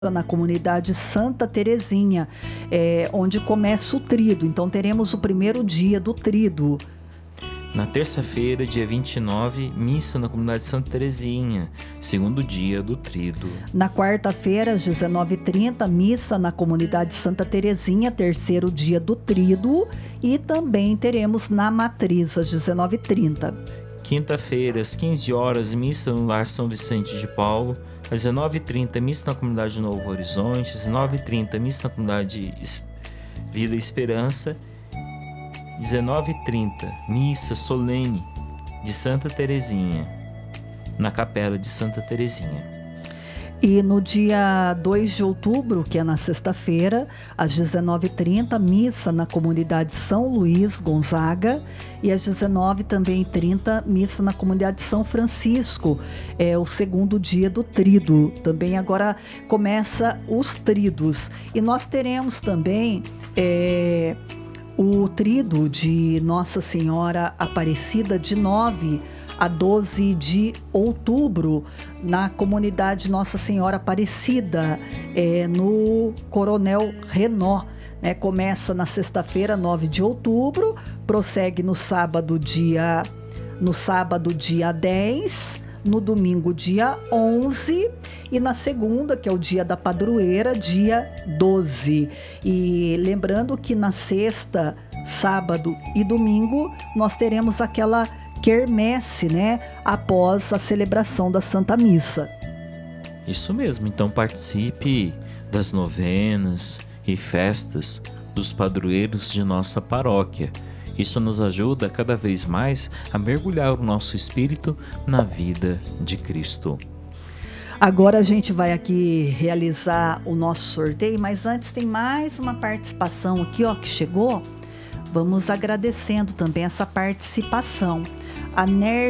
na comunidade Santa Terezinha, onde começa o trido. Então teremos o primeiro dia do trido. Na terça-feira, dia 29, missa na comunidade Santa Terezinha, segundo dia do trido. Na quarta-feira, às 19h30, missa na comunidade Santa Terezinha, terceiro dia do trido. E também teremos na matriz, às 19h30. Quinta-feira, às 15 horas, missa no Lar São Vicente de Paulo. Às 19h30, missa na comunidade Novo Horizonte. Às 19h30, missa na comunidade Vida e Esperança. 19h30, missa solene de Santa Terezinha, na capela de Santa Terezinha. E no dia 2 de outubro, que é na sexta-feira, às 19h30, missa na comunidade São Luís Gonzaga. E às 19h30, missa na comunidade São Francisco. É o segundo dia do trido. Também agora começa os tridos. E nós teremos também o trido de Nossa Senhora Aparecida de 9 a 12 de outubro, na comunidade Nossa Senhora Aparecida, no Coronel Renó. Começa na sexta-feira, 9 de outubro, prossegue no sábado, dia 10, no domingo, dia 11, e na segunda, que é o dia da padroeira, dia 12. E lembrando que na sexta, sábado e domingo, nós teremos aquela quermesse, após a celebração da Santa Missa. Isso mesmo, então participe das novenas e festas dos padroeiros de nossa paróquia. Isso nos ajuda cada vez mais a mergulhar o nosso espírito na vida de Cristo. Agora a gente vai aqui realizar o nosso sorteio, mas antes tem mais uma participação aqui, que chegou. Vamos agradecendo também essa participação. A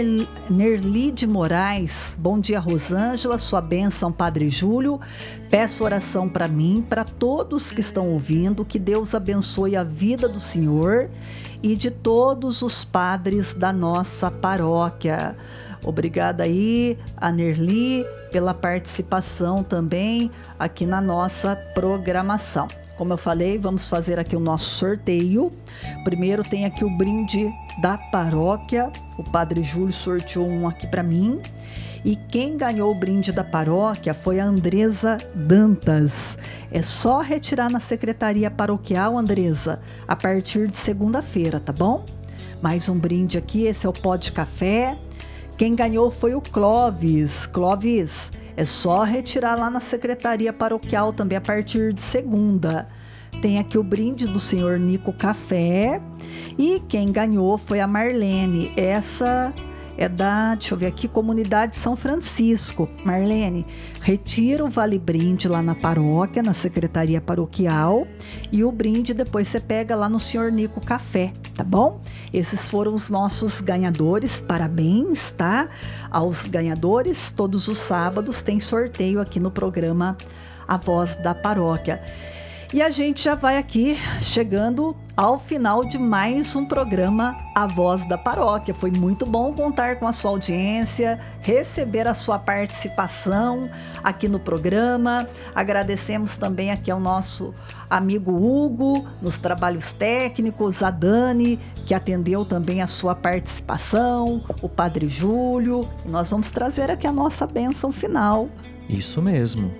Nerli de Moraes, bom dia Rosângela, sua bênção Padre Júlio, peço oração para mim, para todos que estão ouvindo, que Deus abençoe a vida do Senhor e de todos os padres da nossa paróquia. Obrigada aí, a Nerli, pela participação também aqui na nossa programação. Como eu falei, vamos fazer aqui o nosso sorteio. Primeiro tem aqui o brinde da paróquia. O Padre Júlio sorteou um aqui para mim. E quem ganhou o brinde da paróquia foi a Andresa Dantas. É só retirar na secretaria paroquial, Andresa, a partir de segunda-feira, tá bom? Mais um brinde aqui, esse é o pó de café. Quem ganhou foi o Clóvis. Clóvis, é só retirar lá na secretaria paroquial também a partir de segunda. Tem aqui o brinde do senhor Nico Café. E quem ganhou foi a Marlene. Essa é da, deixa eu ver aqui, comunidade São Francisco. Marlene, retira o vale brinde lá na paróquia, na secretaria paroquial. E o brinde depois você pega lá no senhor Nico Café, tá bom? Esses foram os nossos ganhadores, parabéns, tá? Aos ganhadores, todos os sábados tem sorteio aqui no programa A Voz da Paróquia. E a gente já vai aqui chegando ao final de mais um programa A Voz da Paróquia. Foi muito bom contar com a sua audiência, receber a sua participação aqui no programa. Agradecemos também aqui ao nosso amigo Hugo, nos trabalhos técnicos, a Dani, que atendeu também a sua participação, o Padre Júlio. E nós vamos trazer aqui a nossa bênção final. Isso mesmo.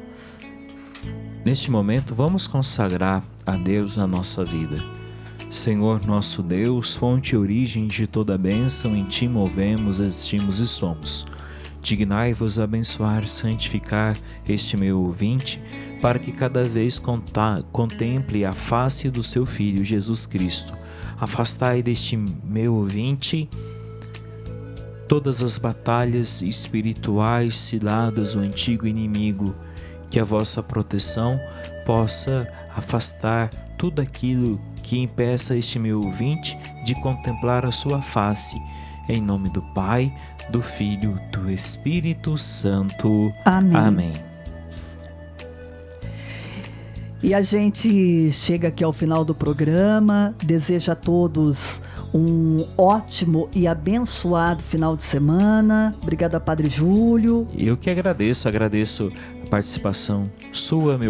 Neste momento, vamos consagrar a Deus a nossa vida. Senhor nosso Deus, fonte e origem de toda bênção, em Ti movemos, existimos e somos. Dignai-vos abençoar, santificar este meu ouvinte, para que cada vez contemple a face do seu Filho, Jesus Cristo. Afastai deste meu ouvinte todas as batalhas espirituais ciladas do antigo inimigo, que a vossa proteção possa afastar tudo aquilo que impeça este meu ouvinte de contemplar a sua face. Em nome do Pai, do Filho, do Espírito Santo. Amém. Amém. E a gente chega aqui ao final do programa, deseja a todos um ótimo e abençoado final de semana. Obrigada, Padre Júlio. Eu que agradeço participação sua, meu